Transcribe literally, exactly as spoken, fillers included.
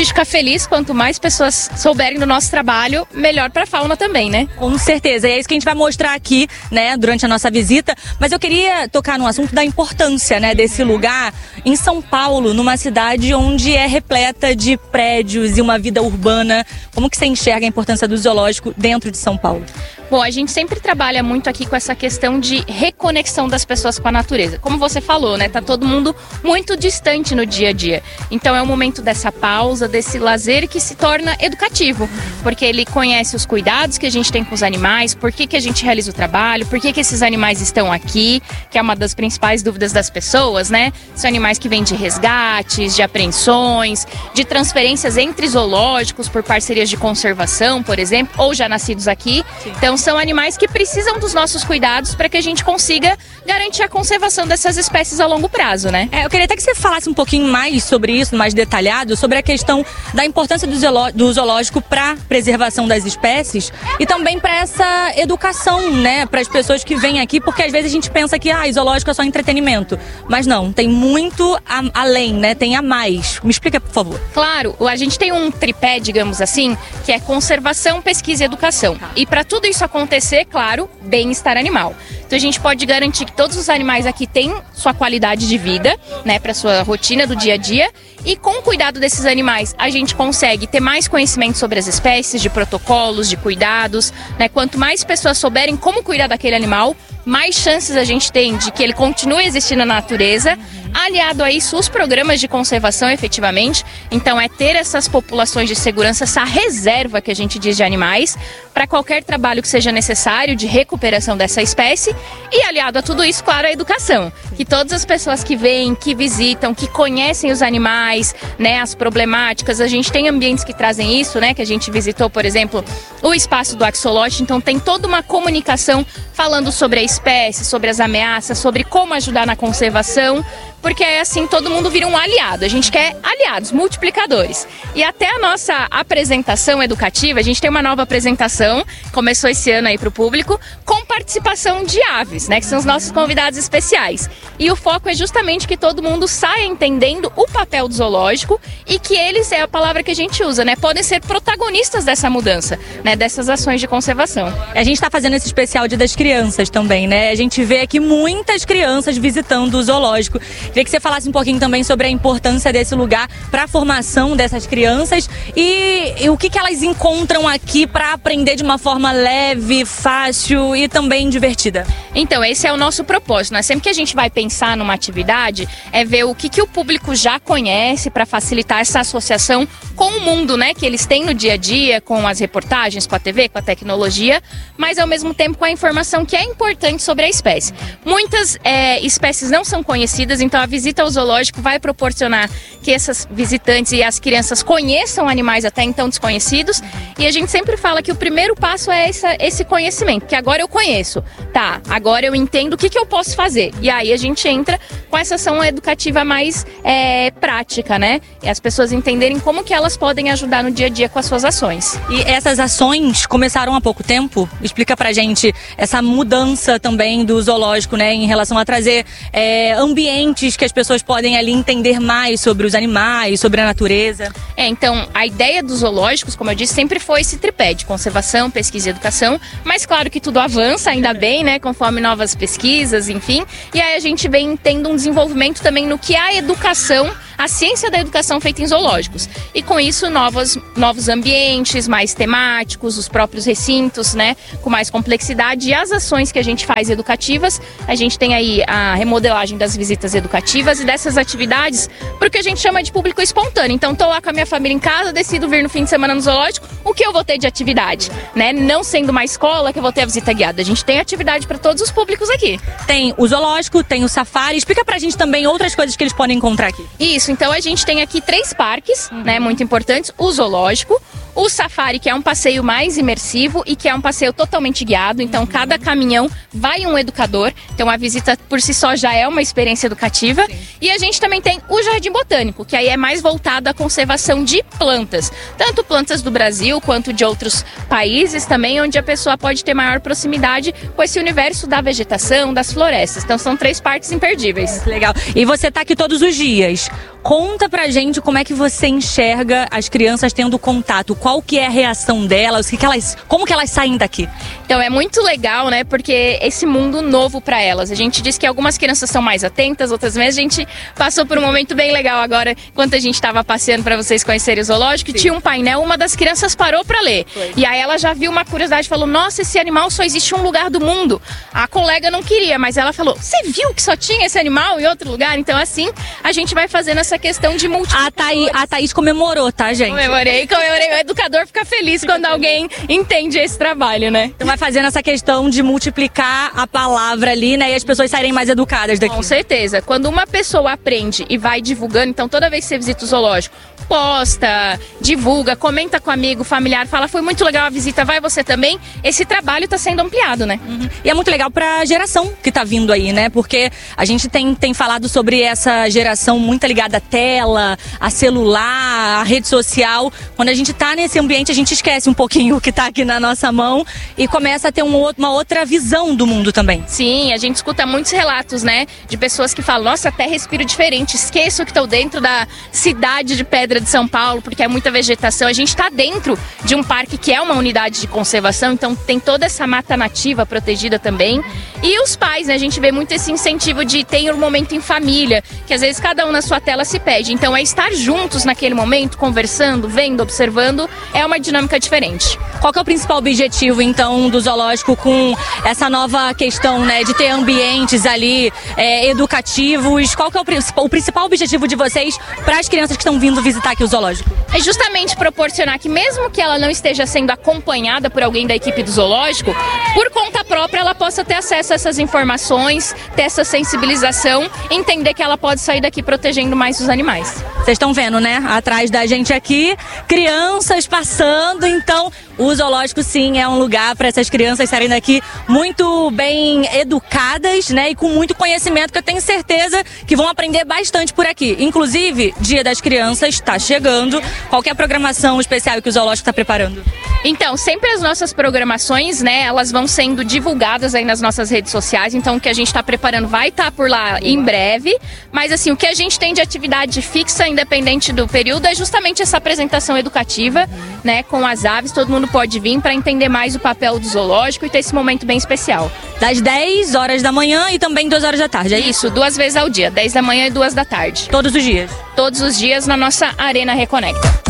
gente fica feliz quanto mais pessoas souberem do nosso trabalho, melhor para a fauna também, né? Com certeza, e é isso que a gente vai mostrar aqui, né, durante a nossa visita. Mas eu queria tocar no assunto da importância, né, desse lugar em São Paulo, numa cidade onde é repleta de prédios e uma vida urbana. Como que você enxerga a importância do zoológico dentro de São Paulo? Bom, a gente sempre trabalha muito aqui com essa questão de reconexão das pessoas com a natureza. Como você falou, né? Tá todo mundo muito distante no dia a dia. Então é o momento dessa pausa, desse lazer que se torna educativo. Porque ele conhece os cuidados que a gente tem com os animais, por que que a gente realiza o trabalho, por que que esses animais estão aqui, que é uma das principais dúvidas das pessoas, né? São animais que vêm de resgates, de apreensões, de transferências entre zoológicos por parcerias de conservação, por exemplo, ou já nascidos aqui. Então são animais que precisam dos nossos cuidados para que a gente consiga garantir a conservação dessas espécies a longo prazo, né? É, eu queria até que você falasse um pouquinho mais sobre isso, mais detalhado, sobre a questão da importância do, zooló- do zoológico para a preservação das espécies e também para essa educação, né, para as pessoas que vêm aqui, porque às vezes a gente pensa que ah, zoológico é só entretenimento, mas não, tem muito a- além, né, tem a mais. Me explica, por favor. Claro, a gente tem um tripé, digamos assim, que é conservação, pesquisa e educação. E para tudo isso acontecer, claro, bem-estar animal. Então a gente pode garantir que todos os animais aqui têm sua qualidade de vida, né, para sua rotina do dia a dia. E com o cuidado desses animais, a gente consegue ter mais conhecimento sobre as espécies, de protocolos, de cuidados, né? Quanto mais pessoas souberem como cuidar daquele animal, mais chances a gente tem de que ele continue existindo na natureza. Aliado a isso, os programas de conservação, efetivamente. Então é ter essas populações de segurança, essa reserva que a gente diz de animais, para qualquer trabalho que seja necessário de recuperação dessa espécie. E aliado a tudo isso, claro, a educação. Que todas as pessoas que vêm, que visitam, que conhecem os animais, né, as problemáticas, a gente tem ambientes que trazem isso, né, que a gente visitou, por exemplo, o espaço do Axolote. Então tem toda uma comunicação falando sobre a espécie, sobre as ameaças, sobre como ajudar na conservação. Porque é assim, todo mundo vira um aliado. A gente quer aliados, multiplicadores. E até a nossa apresentação educativa, a gente tem uma nova apresentação, começou esse ano aí para o público, com participação de aves, né, que são os nossos convidados especiais. E o foco é justamente que todo mundo saia entendendo o papel do zoológico e que eles, é a palavra que a gente usa, né, podem ser protagonistas dessa mudança, né, dessas ações de conservação. A gente está fazendo esse especial Dia das Crianças também, né? A gente vê aqui muitas crianças visitando o zoológico. Queria que você falasse um pouquinho também sobre a importância desse lugar para a formação dessas crianças e, e o que, que elas encontram aqui para aprender de uma forma leve, fácil e também divertida. Então, esse é o nosso propósito, né? Sempre que a gente vai pensar numa atividade, é ver o que, que o público já conhece para facilitar essa associação com o mundo, né, que eles têm no dia a dia, com as reportagens, com a T V, com a tecnologia, mas ao mesmo tempo com a informação que é importante sobre a espécie. Muitas é, espécies não são conhecidas, então a visita ao zoológico vai proporcionar que essas visitantes e as crianças conheçam animais até então desconhecidos. E a gente sempre fala que o primeiro passo é essa, esse conhecimento, que agora eu conheço, tá, agora eu entendo o que, que eu posso fazer. E aí a gente entra com essa ação educativa mais é, prática, né? E as pessoas entenderem como que elas podem ajudar no dia a dia com as suas ações. E essas ações começaram há pouco tempo? Explica pra gente essa mudança também do zoológico, né, em relação a trazer é, ambientes que as pessoas podem ali entender mais sobre os animais, sobre a natureza. É, então, a ideia dos zoológicos, como eu disse, sempre foi esse tripé de conservação, pesquisa e educação, mas claro que tudo avança, ainda bem, né, conforme novas pesquisas, enfim, e aí a gente vem tendo um desenvolvimento também no que é a educação, a ciência da educação feita em zoológicos. E com isso, novos, novos ambientes mais temáticos, os próprios recintos, né, com mais complexidade, e as ações que a gente faz educativas, a gente tem aí a remodelagem das visitas educativas e dessas atividades, porque a gente chama de público espontâneo. Então, tô lá com a minha família em casa, decido vir no fim de semana no zoológico, o que eu vou ter de atividade, né? Não sendo uma escola que eu vou ter a visita guiada. A gente tem atividade para todos os públicos aqui. Tem o zoológico, tem o safari. Explica pra gente também outras coisas que eles podem encontrar aqui. Isso, então a gente tem aqui três parques, né, muito importantes. O zoológico, O safari, que é um passeio mais imersivo e que é um passeio totalmente guiado. Então, cada caminhão vai um educador. Então, a visita por si só já é uma experiência educativa. Sim. E a gente também tem o Jardim Botânico, que aí é mais voltado à conservação de plantas. Tanto plantas do Brasil quanto de outros países também, onde a pessoa pode ter maior proximidade com esse universo da vegetação, das florestas. Então, são três partes imperdíveis. Legal. E você tá aqui todos os dias. Conta pra gente como é que você enxerga as crianças tendo contato, qual que é a reação delas, que que elas, como que elas saem daqui? Então é muito legal, né, porque esse mundo novo pra elas. A gente diz que algumas crianças são mais atentas, outras vezes a gente passou por um momento bem legal agora, enquanto a gente estava passeando pra vocês conhecerem o zoológico, tinha um painel, uma das crianças parou pra ler. Foi. E aí ela já viu uma curiosidade, falou, nossa, esse animal só existe em um lugar do mundo. A colega não queria, mas ela falou, você viu que só tinha esse animal em outro lugar? Então assim, a gente vai fazendo essa questão de multiplicar. A Thaís, a Thaís comemorou, tá, gente? Comemorei, comemorei. O educador fica feliz quando alguém entende esse trabalho, né? Então vai fazendo essa questão de multiplicar a palavra ali, né? E as pessoas saírem mais educadas daqui. Com certeza. Quando uma pessoa aprende e vai divulgando, então toda vez que você visita o zoológico, posta, divulga, comenta com amigo, familiar, fala, foi muito legal a visita, vai você também. Esse trabalho tá sendo ampliado, né? Uhum. E é muito legal pra geração que tá vindo aí, né? Porque a gente tem, tem falado sobre essa geração muito ligada à tela, a celular, a rede social. Quando a gente tá nesse ambiente, a gente esquece um pouquinho o que tá aqui na nossa mão e começa a ter um, uma outra visão do mundo também. Sim, a gente escuta muitos relatos, né? De pessoas que falam, nossa, até respiro diferente, esqueço que estou dentro da cidade de Pedra de São Paulo, porque é muita vegetação. A gente está dentro de um parque que é uma unidade de conservação, então tem toda essa mata nativa protegida também. E os pais, né? A gente vê muito esse incentivo de ter um momento em família, que às vezes cada um na sua tela se pede. Então é estar juntos naquele momento, conversando, vendo, observando, é uma dinâmica diferente. Qual que é o principal objetivo, então, do zoológico com essa nova questão, né, de ter ambientes ali é, educativos? Qual que é o, o principal objetivo de vocês para as crianças que estão vindo visitar aqui o zoológico? É justamente proporcionar que, mesmo que ela não esteja sendo acompanhada por alguém da equipe do zoológico, por conta própria ela possa ter acesso a essas informações, ter essa sensibilização, entender que ela pode sair daqui protegendo mais os animais. Vocês estão vendo, né? Atrás da gente aqui, crianças passando, então o zoológico sim é um lugar para essas crianças saírem daqui muito bem educadas, né? E com muito conhecimento, que eu tenho certeza que vão aprender bastante por aqui. Inclusive, Dia das Crianças está chegando. Qual que é a programação especial que o zoológico está preparando? Então, sempre as nossas programações, né, elas vão sendo divulgadas aí nas nossas redes sociais, então o que a gente está preparando vai estar tá por lá em breve, mas assim, o que a gente tem de atividade fixa, independente do período, é justamente essa apresentação educativa, né, com as aves, todo mundo pode vir para entender mais o papel do zoológico e ter esse momento bem especial. Das dez horas da manhã e também duas horas da tarde, é isso? Isso, duas vezes ao dia, dez da manhã e duas da tarde. Todos os dias? Todos os dias na nossa Arena Reconecta.